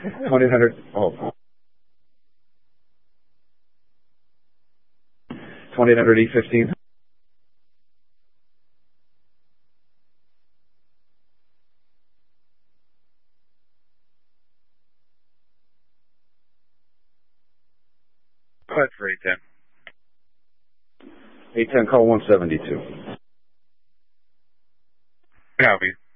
2800, 2800 E15. Go ahead for 810. 810, call 172. Copy.